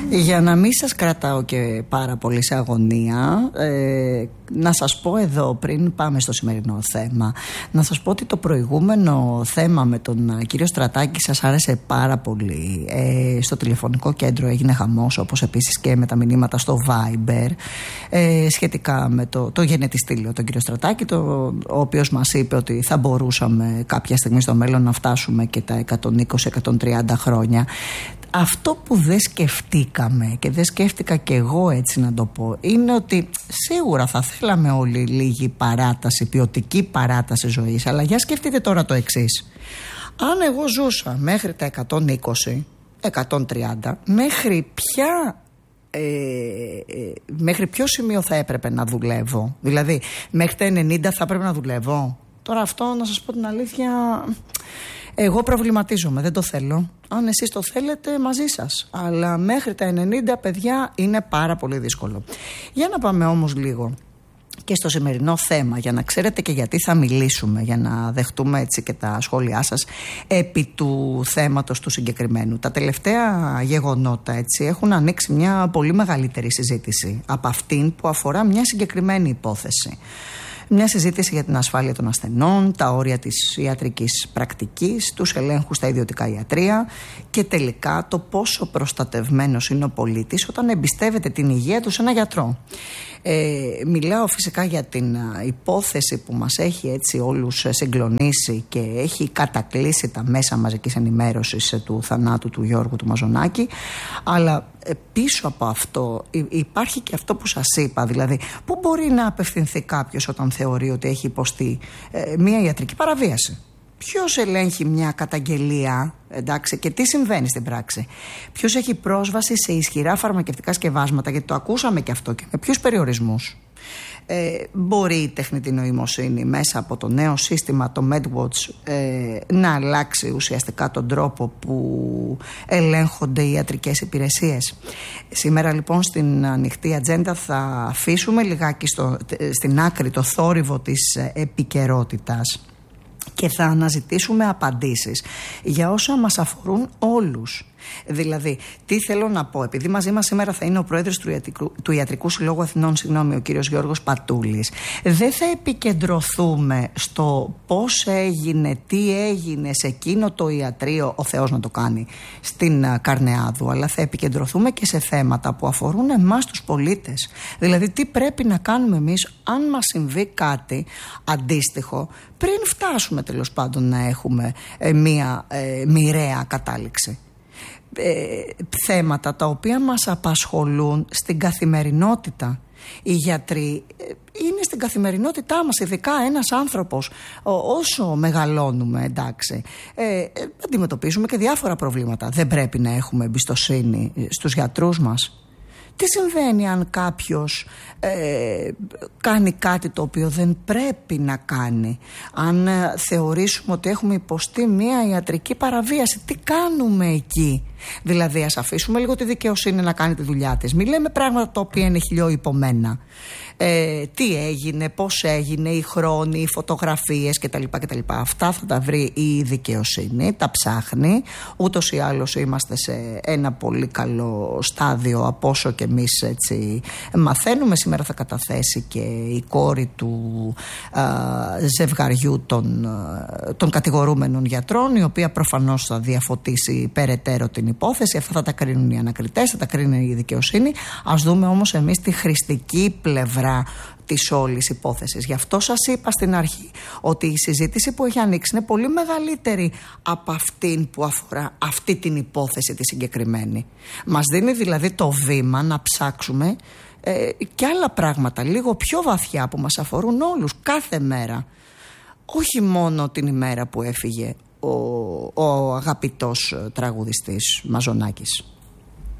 Για να μην σας κρατάω και πάρα πολύ σε αγωνία, να σας πω εδώ πριν πάμε στο σημερινό θέμα, να σας πω ότι το προηγούμενο θέμα με τον κύριο Στρατάκη σας άρεσε πάρα πολύ. Στο τηλεφωνικό κέντρο έγινε χαμός, όπως επίσης και με τα μηνύματα στο Viber, σχετικά με το γενετιστήλιο τον κύριο Στρατάκη, ο οποίος μας είπε ότι θα μπορούσαμε κάποια στιγμή στο μέλλον να φτάσουμε και τα 120-130 χρόνια. Αυτό που δεν σκεφτήκαμε και δεν σκέφτηκα και εγώ, έτσι να το πω, είναι ότι σίγουρα θα θέλαμε όλοι λίγη παράταση, ποιοτική παράταση ζωής, αλλά για σκεφτείτε τώρα το εξής. Αν εγώ ζούσα μέχρι τα 120, 130, μέχρι ποιο σημείο θα έπρεπε να δουλεύω? Δηλαδή μέχρι τα 90 θα έπρεπε να δουλεύω? Τώρα αυτό, να σας πω την αλήθεια, εγώ προβληματίζομαι, δεν το θέλω. Αν εσείς το θέλετε, μαζί σας. Αλλά μέχρι τα 90, παιδιά, είναι πάρα πολύ δύσκολο. Για να πάμε όμως λίγο και στο σημερινό θέμα, για να ξέρετε και γιατί θα μιλήσουμε, για να δεχτούμε έτσι και τα σχόλιά σας επί του θέματος του συγκεκριμένου. Τα τελευταία γεγονότα έτσι έχουν ανοίξει μια πολύ μεγαλύτερη συζήτηση από αυτήν που αφορά μια συγκεκριμένη υπόθεση. Μια συζήτηση για την ασφάλεια των ασθενών, τα όρια της ιατρικής πρακτικής, τους ελέγχους στα ιδιωτικά ιατρεία και τελικά το πόσο προστατευμένος είναι ο πολίτης όταν εμπιστεύεται την υγεία του σε ένα γιατρό. Μιλάω φυσικά για την υπόθεση που μας έχει έτσι όλους συγκλονίσει και έχει κατακλείσει τα μέσα μαζικής ενημέρωσης του θανάτου του Γιώργου του Μαζονάκη, αλλά πίσω από αυτό υπάρχει και αυτό που σας είπα, δηλαδή πού μπορεί να απευθυνθεί κάποιος όταν θεωρεί ότι έχει υποστεί μια ιατρική παραβίαση? Ποιος ελέγχει μια καταγγελία, εντάξει, και τι συμβαίνει στην πράξη? Ποιος έχει πρόσβαση σε ισχυρά φαρμακευτικά σκευάσματα? Γιατί το ακούσαμε και αυτό, και με ποιους περιορισμούς? Μπορεί η τεχνητή νοημοσύνη μέσα από το νέο σύστημα, το MedWatch, να αλλάξει ουσιαστικά τον τρόπο που ελέγχονται οι ιατρικές υπηρεσίες? Σήμερα λοιπόν στην ανοιχτή ατζέντα θα αφήσουμε λιγάκι στην άκρη το θόρυβο της επικαιρότητας και θα αναζητήσουμε απαντήσεις για όσα μας αφορούν όλους. Δηλαδή, τι θέλω να πω, επειδή μαζί μας σήμερα θα είναι ο πρόεδρος του Ιατρικού Συλλόγου Αθηνών, ο κύριος Γιώργος Πατούλης, δεν θα επικεντρωθούμε στο πώς έγινε, τι έγινε σε εκείνο το ιατρείο, ο Θεός να το κάνει, στην Καρνεάδου, αλλά θα επικεντρωθούμε και σε θέματα που αφορούν εμάς τους πολίτες. Δηλαδή, τι πρέπει να κάνουμε εμείς αν μας συμβεί κάτι αντίστοιχο, πριν φτάσουμε τέλος πάντων να έχουμε μια μοιραία κατάληξη. Θέματα τα οποία μας απασχολούν στην καθημερινότητα. Οι γιατροί είναι στην καθημερινότητά μας, ειδικά ένας άνθρωπος όσο μεγαλώνουμε, εντάξει, αντιμετωπίζουμε και διάφορα προβλήματα. Δεν πρέπει να έχουμε εμπιστοσύνη στους γιατρούς μας? Τι συμβαίνει αν κάποιος κάνει κάτι το οποίο δεν πρέπει να κάνει? Αν θεωρήσουμε ότι έχουμε υποστεί μια ιατρική παραβίαση, τι κάνουμε εκεί? Δηλαδή, ας αφήσουμε λίγο τη δικαιοσύνη να κάνει τη δουλειά της. Μην λέμε πράγματα τα οποία είναι χιλιοϊπωμένα. Τι έγινε, πώς έγινε, οι χρόνοι, οι φωτογραφίες κτλ. Αυτά θα τα βρει η δικαιοσύνη, τα ψάχνει. Ούτως ή άλλως είμαστε σε ένα πολύ καλό στάδιο από όσο και εμείς έτσι μαθαίνουμε. Σήμερα θα καταθέσει και η κόρη του ζευγαριού των κατηγορούμενων γιατρών, η οποία προφανώς θα διαφωτίσει περαιτέρω την υπόθεση. Αυτά θα τα κρίνουν οι ανακριτές, θα τα κρίνει η δικαιοσύνη. Ας δούμε όμως εμείς τη χρηστική πλευρά της όλης υπόθεσης. Γι' αυτό σας είπα στην αρχή ότι η συζήτηση που έχει ανοίξει είναι πολύ μεγαλύτερη από αυτήν που αφορά αυτή την υπόθεση τη συγκεκριμένη. Μας δίνει δηλαδή το βήμα να ψάξουμε και άλλα πράγματα λίγο πιο βαθιά που μας αφορούν όλους κάθε μέρα. Όχι μόνο την ημέρα που έφυγε ο αγαπητός τραγουδιστής Μαζονάκης.